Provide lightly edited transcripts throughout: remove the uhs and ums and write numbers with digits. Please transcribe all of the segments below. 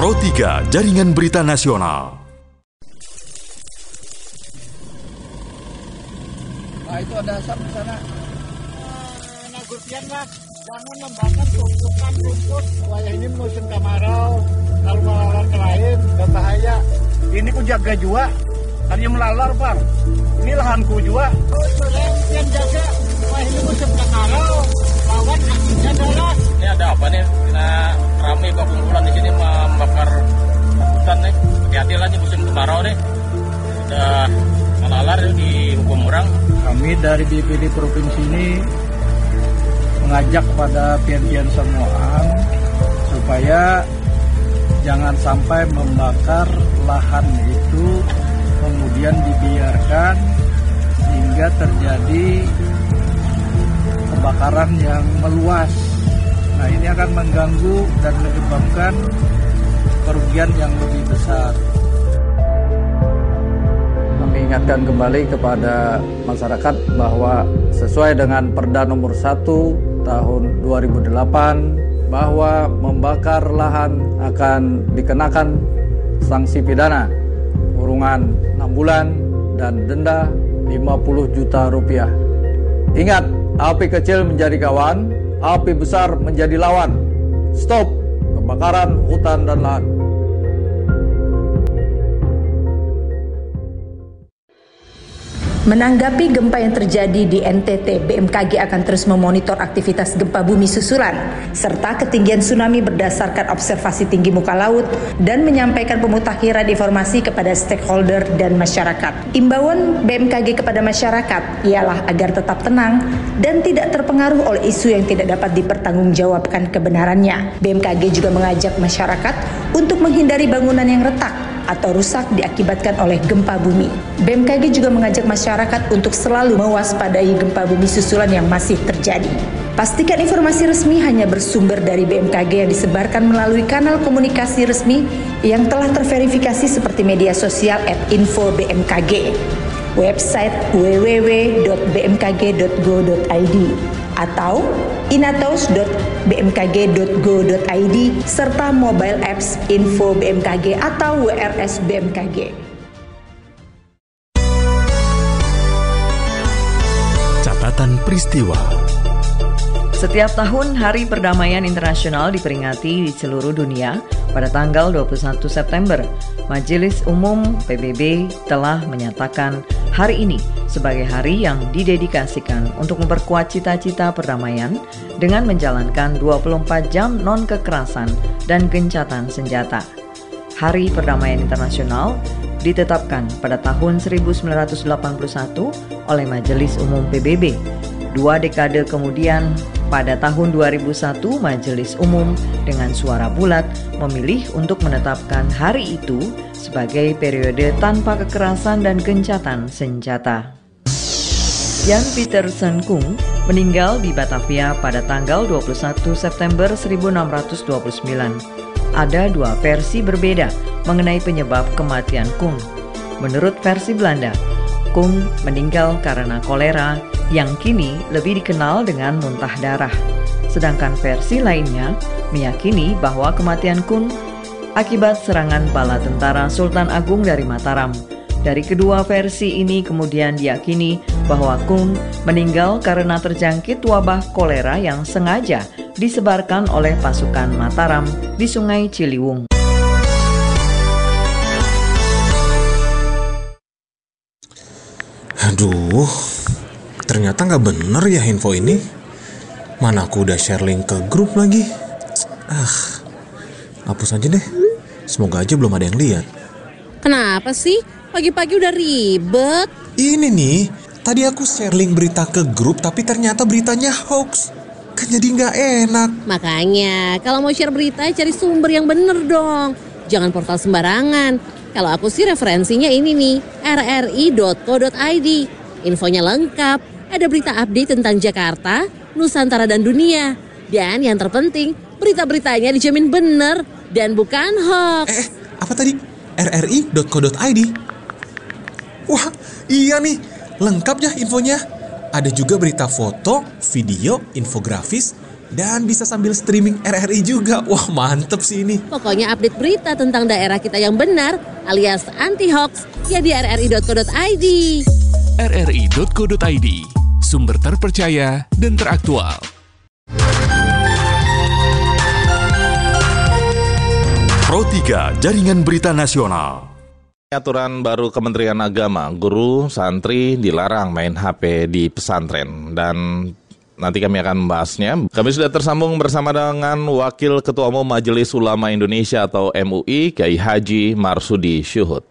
Pro 3 Jaringan Berita Nasional. Nah, itu ada asap di sana. Nagurpian lah, jangan membakar tumpukan rumput. Wilayah ini musim kemarau, kalau melalar ke lain berbahaya. Ini ku jaga juga, tadi melalar Pak. Ini lahanku juga. Yang jaga, wah ini musim kemarau, lawan akhirnya adalah. Ini ada apa nih? Kita ramai berkumpulan di sini membakar hutan nih. Hati-hati lah nih musim kemarau nih. Udah melalar di hukum orang. Kami dari BPD Provinsi ini mengajak kepada pian-pian semua supaya jangan sampai membakar lahan itu kemudian dibiarkan hingga terjadi kebakaran yang meluas. Nah, ini akan mengganggu dan menyebabkan kerugian yang lebih besar. Mengingatkan kembali kepada masyarakat bahwa sesuai dengan Perda nomor 1 tahun 2008 bahwa membakar lahan akan dikenakan sanksi pidana kurungan 6 bulan dan denda 50 juta rupiah. Ingat, api kecil menjadi kawan, api besar menjadi lawan. Stop kebakaran hutan dan lahan. Menanggapi gempa yang terjadi di NTT, BMKG akan terus memonitor aktivitas gempa bumi susulan serta ketinggian tsunami berdasarkan observasi tinggi muka laut dan menyampaikan pemutakhiran informasi kepada stakeholder dan masyarakat. Imbauan BMKG kepada masyarakat ialah agar tetap tenang dan tidak terpengaruh oleh isu yang tidak dapat dipertanggungjawabkan kebenarannya. BMKG juga mengajak masyarakat untuk menghindari bangunan yang retak atau rusak diakibatkan oleh gempa bumi. BMKG juga mengajak masyarakat untuk selalu mewaspadai gempa bumi susulan yang masih terjadi. Pastikan informasi resmi hanya bersumber dari BMKG yang disebarkan melalui kanal komunikasi resmi yang telah terverifikasi seperti media sosial @info-bmkg, website www.bmkg.go.id atau inatos.bmkg.go.id serta mobile apps Info BMKG atau WRS BMKG. Catatan peristiwa. Setiap tahun Hari Perdamaian Internasional diperingati di seluruh dunia pada tanggal 21 September. Majelis Umum PBB telah menyatakan hari ini sebagai hari yang didedikasikan untuk memperkuat cita-cita perdamaian dengan menjalankan 24 jam non-kekerasan dan gencatan senjata. Hari Perdamaian Internasional ditetapkan pada tahun 1981 oleh Majelis Umum PBB. 2 dekade kemudian, pada tahun 2001, Majelis Umum dengan suara bulat memilih untuk menetapkan hari itu sebagai periode tanpa kekerasan dan gencatan senjata. Jan Pieterszoon Koen meninggal di Batavia pada tanggal 21 September 1629. Ada 2 versi berbeda mengenai penyebab kematian Koen. Menurut versi Belanda, Koen meninggal karena kolera yang kini lebih dikenal dengan muntah darah. Sedangkan versi lainnya meyakini bahwa kematian Koen akibat serangan bala tentara Sultan Agung dari Mataram. Dari kedua versi ini kemudian diyakini bahwa Koen meninggal karena terjangkit wabah kolera yang sengaja disebarkan oleh pasukan Mataram di Sungai Ciliwung. Aduh, ternyata nggak bener ya info ini. Mana aku udah share link ke grup lagi. Hapus aja deh. Semoga aja belum ada yang lihat. Kenapa sih? Pagi-pagi udah ribet. Ini nih, tadi aku share link berita ke grup tapi ternyata beritanya hoax. Kan jadi nggak enak. Makanya, kalau mau share berita cari sumber yang bener dong. Jangan portal sembarangan. Kalau aku sih referensinya ini nih, rri.co.id. Infonya lengkap, ada berita update tentang Jakarta, Nusantara dan dunia. Dan yang terpenting, berita-beritanya dijamin bener dan bukan hoax. Apa tadi? rri.co.id? Wah, iya nih, lengkap ya infonya. Ada juga berita foto, video, infografis, Dan bisa sambil streaming RRI juga. Wah, mantep sih ini. Pokoknya update berita tentang daerah kita yang benar alias anti-hoax ya di rri.co.id. rri.co.id, sumber terpercaya dan teraktual. Pro 3 Jaringan Berita Nasional. Aturan baru Kementerian Agama, guru, santri dilarang main HP di pesantren. Dan nanti kami akan membahasnya. Kami sudah tersambung bersama dengan Wakil Ketua Umum Majelis Ulama Indonesia atau MUI, Kiai Haji Marsudi Syuhud.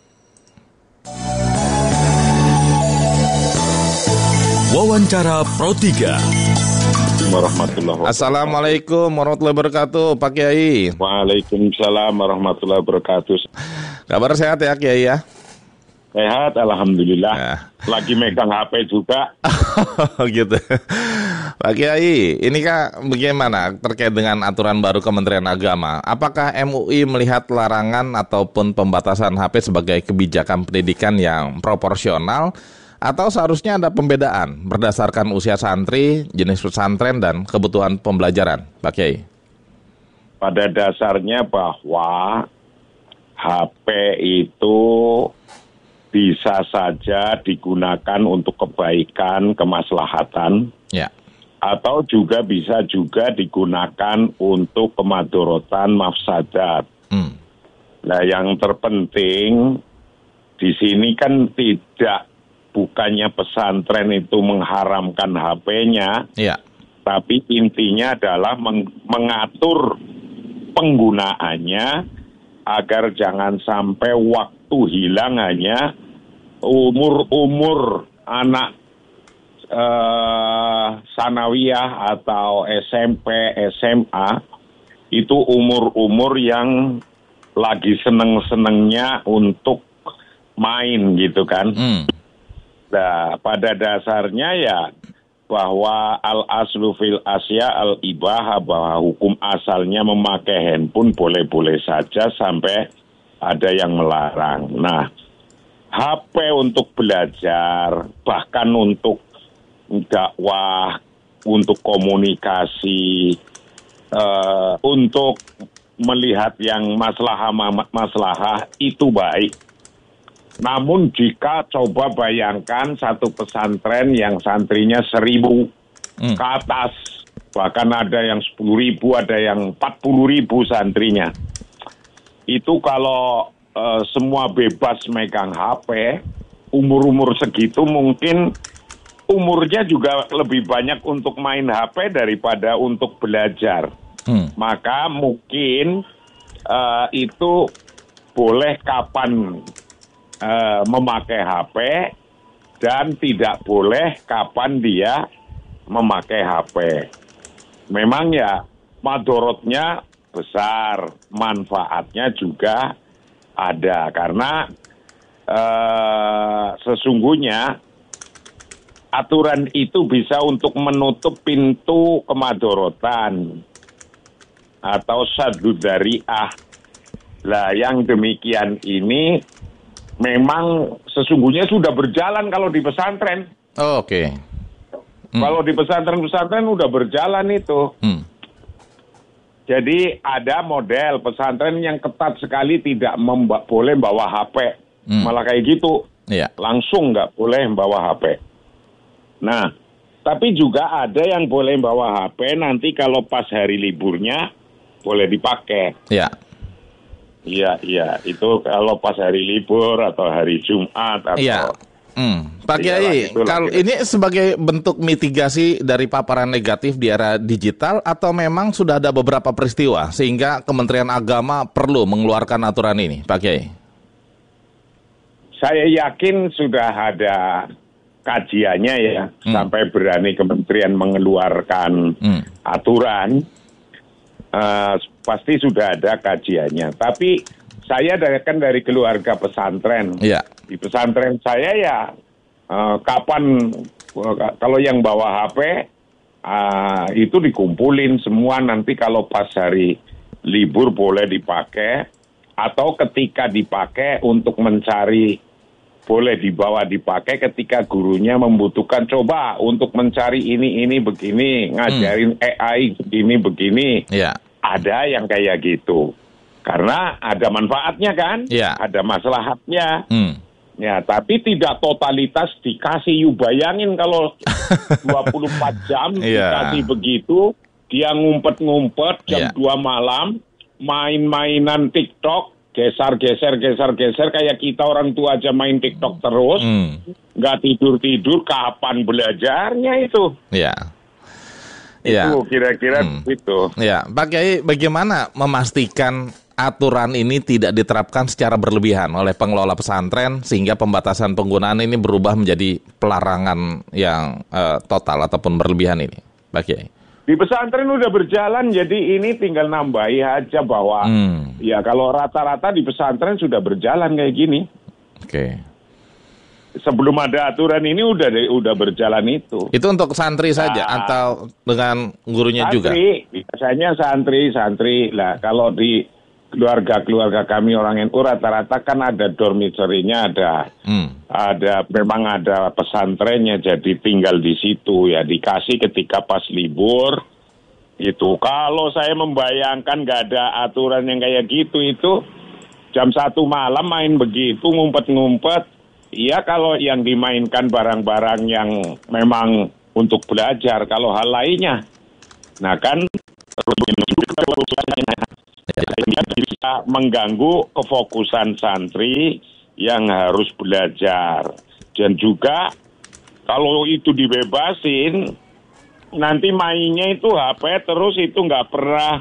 Wawancara Pro 3. Assalamualaikum warahmatullahi wabarakatuh, Pak Kiai. Waalaikumsalam warahmatullahi wabarakatuh. Kabar sehat ya, Kiai ya? Sehat, alhamdulillah. Ya. Lagi megang HP juga. Gitu. Pak Kiai, ini Kak bagaimana terkait dengan aturan baru Kementerian Agama? Apakah MUI melihat larangan ataupun pembatasan HP sebagai kebijakan pendidikan yang proporsional? Atau seharusnya ada pembedaan berdasarkan usia santri, jenis pesantren, dan kebutuhan pembelajaran, Pak Kiai? Pada dasarnya bahwa HP itu bisa saja digunakan untuk kebaikan, kemaslahatan, ya. Atau juga bisa juga digunakan untuk kemadorotan, mafsadat. Nah, yang terpenting di sini kan bukannya pesantren itu mengharamkan HP-nya, ya. Tapi intinya adalah mengatur penggunaannya agar jangan sampai waktu hilang hanya umur anak sanawiyah atau SMP, SMA, itu umur yang lagi seneng-senengnya untuk main gitu kan. Nah, pada dasarnya ya bahwa al-aslu fil asya al-ibaha, bahwa hukum asalnya memakai handphone boleh-boleh saja sampai ada yang melarang. Nah, HP untuk belajar, bahkan untuk dakwah, untuk komunikasi, untuk melihat yang maslahah itu baik. Namun jika coba bayangkan satu pesantren yang santrinya 1.000 ke atas, bahkan ada yang 10.000, ada yang 40.000 santrinya. Itu kalau semua bebas megang HP, umur-umur segitu mungkin umurnya juga lebih banyak untuk main HP daripada untuk belajar. Maka mungkin itu boleh kapan memakai HP dan tidak boleh kapan dia memakai HP. Memang ya madorotnya besar, manfaatnya juga ada karena sesungguhnya aturan itu bisa untuk menutup pintu kemadorotan atau saddu dzari'ah. Lah yang demikian ini memang sesungguhnya sudah berjalan kalau di pesantren. Oh, oke. Kalau di pesantren-pesantren udah berjalan itu. Jadi ada model pesantren yang ketat sekali tidak boleh bawa HP. Malah kayak gitu. Yeah. Langsung nggak boleh bawa HP. Nah, tapi juga ada yang boleh bawa HP nanti kalau pas hari liburnya boleh dipakai. Iya. Iya, itu kalau pas hari libur atau hari Jumat atau... Iya. Pak Kiai, kalau ini sebagai bentuk mitigasi dari paparan negatif di era digital atau memang sudah ada beberapa peristiwa sehingga Kementerian Agama perlu mengeluarkan aturan ini, Pak Kiai? Saya yakin sudah ada kajiannya ya, sampai berani kementerian mengeluarkan aturan. Pasti sudah ada kajiannya. Tapi saya dari keluarga pesantren. Yeah. Di pesantren saya ya kapan kalau yang bawa HP itu dikumpulin semua, nanti kalau pas hari libur boleh dipakai atau ketika dipakai untuk mencari boleh dipakai ketika gurunya membutuhkan. Coba untuk mencari ini begini, ngajarin AI begini. Ya. Ada yang kayak gitu. Karena ada manfaatnya kan, ada maslahatnya. Ya, tapi tidak totalitas dikasih. Bayangin kalau 24 jam dikasih begitu, dia ngumpet-ngumpet jam 2 malam, main-mainan TikTok, geser kayak kita orang tua aja main TikTok terus, nggak tidur kapan belajarnya itu? Ya. Itu kira-kira itu. Ya, Pak Kiai, bagaimana memastikan aturan ini tidak diterapkan secara berlebihan oleh pengelola pesantren sehingga pembatasan penggunaan ini berubah menjadi pelarangan yang total ataupun berlebihan ini, Pak Kiai? Di pesantren udah berjalan, jadi ini tinggal nambahi aja bahwa ya kalau rata-rata di pesantren sudah berjalan kayak gini. Oke. Sebelum ada aturan ini udah berjalan itu. Itu untuk santri saja atau dengan gurunya juga? Biasanya santri lah. Kalau di keluarga kami orang NU rata-rata kan ada dormitory-nya, memang ada pesantrennya, jadi tinggal di situ ya, dikasih ketika pas libur itu. Kalau saya membayangkan nggak ada aturan yang kayak gitu, itu jam 1 malam main begitu, ngumpet-ngumpet. Iya, kalau yang dimainkan barang-barang yang memang untuk belajar, kalau hal lainnya, nah kan bisa mengganggu kefokusan santri yang harus belajar. Dan juga kalau itu dibebasin, nanti mainnya itu HP terus, itu nggak pernah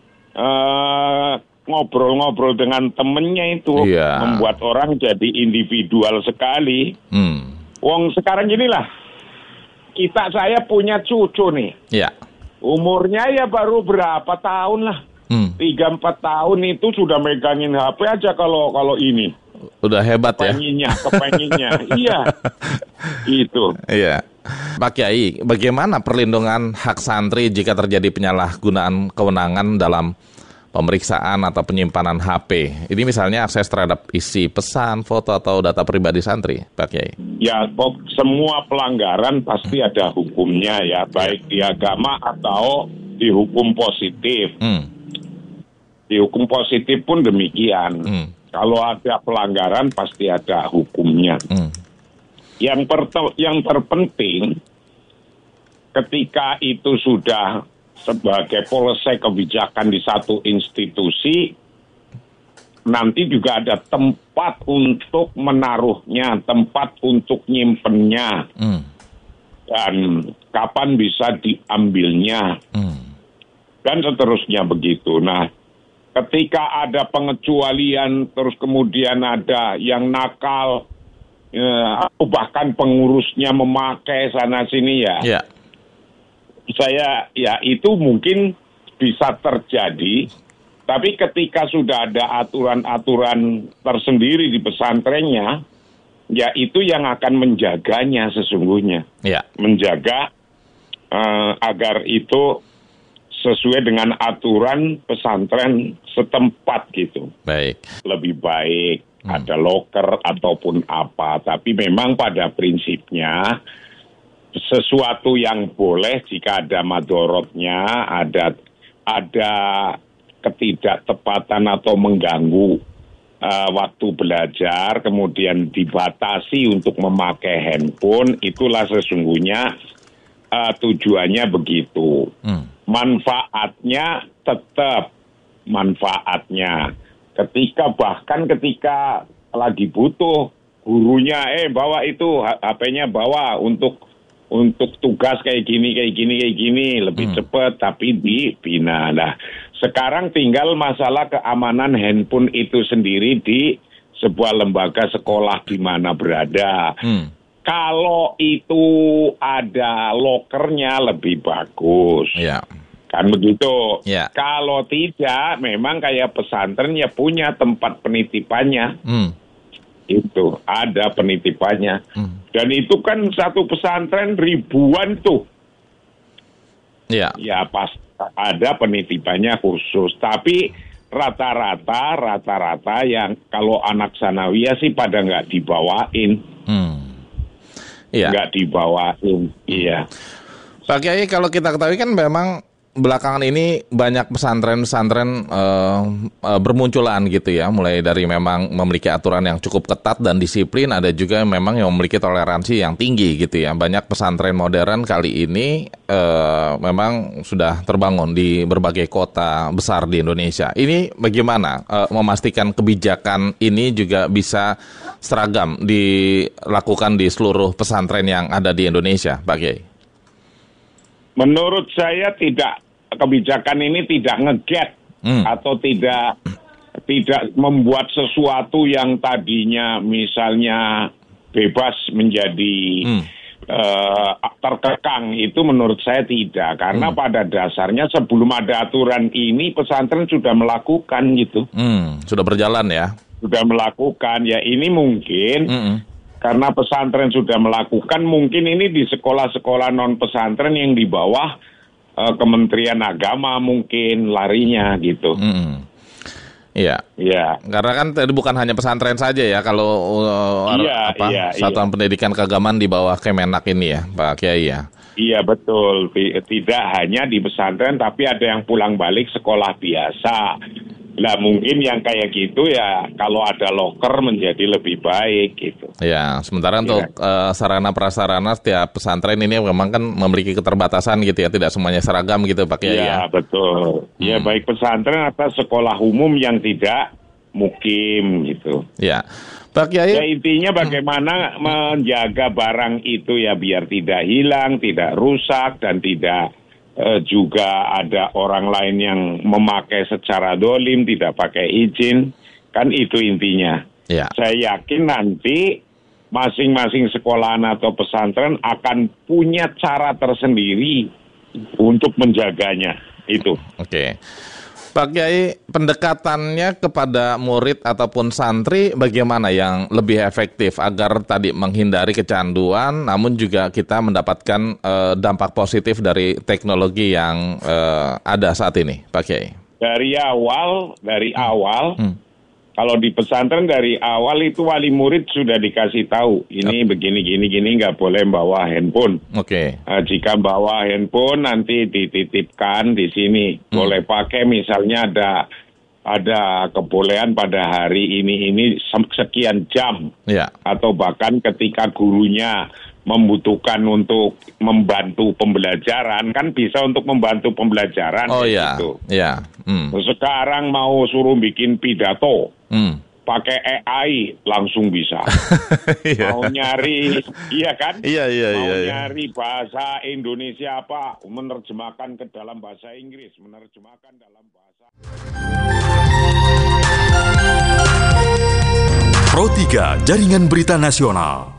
ngobrol-ngobrol dengan temennya itu. Membuat orang jadi individual sekali. Wong sekarang ginilah, saya punya cucu nih. Umurnya ya baru berapa tahun lah. 3-4 tahun itu sudah megangin HP aja kalau ini. Udah hebat kepenginnya. Iya. Itu. Iya. Pak Kiai, bagaimana perlindungan hak santri jika terjadi penyalahgunaan kewenangan dalam pemeriksaan atau penyimpanan HP? Ini misalnya akses terhadap isi pesan, foto atau data pribadi santri, Pak Kiai. Ya, semua pelanggaran pasti ada hukumnya ya, baik di agama atau di hukum positif. Di hukum positif pun demikian. Kalau ada pelanggaran pasti ada hukumnya. Yang terpenting ketika itu sudah sebagai polisi kebijakan di satu institusi, nanti juga ada tempat untuk menaruhnya, tempat untuk nyimpennya, dan kapan bisa diambilnya, dan seterusnya begitu. Nah, ketika ada pengecualian, terus kemudian ada yang nakal, bahkan pengurusnya memakai sana-sini ya. Itu mungkin bisa terjadi, tapi ketika sudah ada aturan-aturan tersendiri di pesantrennya, ya itu yang akan menjaganya sesungguhnya. Menjaga agar itu sesuai dengan aturan pesantren setempat gitu. Lebih baik ada loker ataupun apa, tapi memang pada prinsipnya sesuatu yang boleh jika ada madorotnya, ada ketidaktepatan atau mengganggu waktu belajar, kemudian dibatasi untuk memakai handphone, itulah sesungguhnya tujuannya begitu. Manfaatnya tetap manfaatnya. Bahkan ketika lagi butuh, gurunya bawa itu HP-nya, bawa untuk tugas kayak gini lebih cepat, tapi dibina. Nah, sekarang tinggal masalah keamanan handphone itu sendiri di sebuah lembaga sekolah di mana berada. Kalau itu ada lokernya lebih bagus. Kan begitu. Kalau tidak, memang kayak pesantren ya punya tempat penitipannya. Itu ada penitipannya. Dan itu kan satu pesantren ribuan tuh. Ya pas ada penitipannya khusus. Tapi rata-rata yang kalau anak sanawiyah sih pada nggak dibawain. Iya. Nggak dibawain, iya. Pak Kiai, kalau kita ketahui kan memang belakangan ini banyak pesantren-pesantren bermunculan gitu ya, mulai dari memang memiliki aturan yang cukup ketat dan disiplin, ada juga memang yang memiliki toleransi yang tinggi gitu ya. Banyak pesantren modern kali ini memang sudah terbangun di berbagai kota besar di Indonesia. Ini bagaimana memastikan kebijakan ini juga bisa seragam dilakukan di seluruh pesantren yang ada di Indonesia, Pak Kiai? Menurut saya kebijakan ini tidak nge-get atau tidak membuat sesuatu yang tadinya misalnya bebas menjadi terkekang. Itu menurut saya tidak, karena pada dasarnya sebelum ada aturan ini pesantren sudah melakukan gitu. Sudah berjalan ya? Sudah melakukan, ya ini mungkin karena pesantren sudah melakukan, mungkin ini di sekolah-sekolah non pesantren yang di bawah Kementerian Agama mungkin larinya gitu. Iya. Iya. Karena kan tadi bukan hanya pesantren saja ya, kalau Satuan Pendidikan Keagamaan di bawah Kemenak ini ya, Pak Kiai ya. Iya betul, tidak hanya di pesantren tapi ada yang pulang balik sekolah biasa. Lah mungkin yang kayak gitu ya kalau ada loker menjadi lebih baik gitu. Ya, sementara untuk sarana prasarana setiap pesantren ini memang kan memiliki keterbatasan gitu ya, tidak semuanya seragam gitu Pak Kiai ya. Iya betul. Ya baik pesantren atau sekolah umum yang tidak mukim gitu. Ya. Pak Kiai. Ya intinya bagaimana menjaga barang itu ya biar tidak hilang, tidak rusak dan tidak juga ada orang lain yang memakai secara dolim, tidak pakai izin, kan itu intinya. Ya. Saya yakin nanti masing-masing sekolahan atau pesantren akan punya cara tersendiri untuk menjaganya, itu. Oke. Pak Kiai, pendekatannya kepada murid ataupun santri bagaimana yang lebih efektif agar tadi menghindari kecanduan, namun juga kita mendapatkan dampak positif dari teknologi yang ada saat ini, Pak Kiai? Dari awal, kalau di pesantren dari awal itu wali murid sudah dikasih tahu, ini begini nggak boleh bawa handphone. Oke. Jika bawa handphone nanti dititipkan di sini, boleh pakai misalnya ada kebolehan pada hari ini sekian jam, atau bahkan ketika gurunya membutuhkan untuk membantu pembelajaran, kan bisa untuk membantu pembelajaran. Oh iya, gitu. Iya. Sekarang mau suruh bikin pidato, pakai AI langsung bisa. Mau nyari, iya kan? Iya. Nyari bahasa Indonesia apa, menerjemahkan ke dalam bahasa Inggris, menerjemahkan dalam bahasa. Pro 3 Jaringan Berita Nasional.